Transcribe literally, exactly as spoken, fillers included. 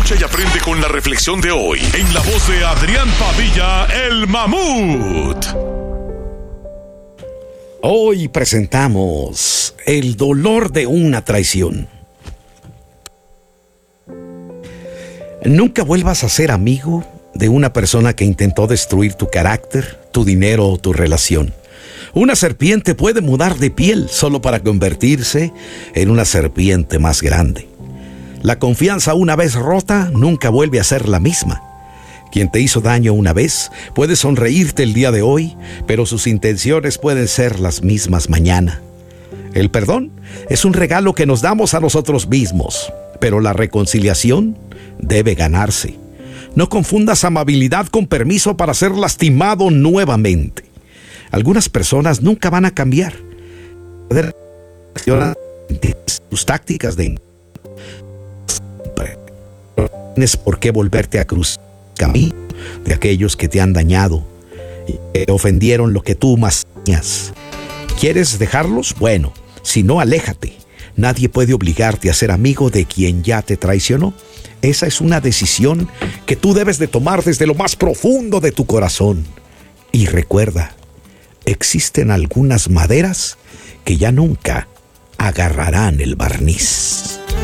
Escucha y aprende con la reflexión de hoy en la voz de Adrián Padilla, el Mamut. Hoy presentamos el dolor de una traición. Nunca vuelvas a ser amigo de una persona que intentó destruir tu carácter, tu dinero o tu relación. Una serpiente puede mudar de piel solo para convertirse en una serpiente más grande. La confianza una vez rota nunca vuelve a ser la misma. Quien te hizo daño una vez puede sonreírte el día de hoy, pero sus intenciones pueden ser las mismas mañana. El perdón es un regalo que nos damos a nosotros mismos, pero la reconciliación debe ganarse. No confundas amabilidad con permiso para ser lastimado nuevamente. Algunas personas nunca van a cambiar. Tus tácticas de... No tienes por qué volverte a cruzar el camino de aquellos que te han dañado y que ofendieron lo que tú más tenías. ¿Quieres dejarlos? Bueno, si no, aléjate. Nadie puede obligarte a ser amigo de quien ya te traicionó. Esa es una decisión que tú debes de tomar desde lo más profundo de tu corazón. Y recuerda, existen algunas maderas que ya nunca agarrarán el barniz.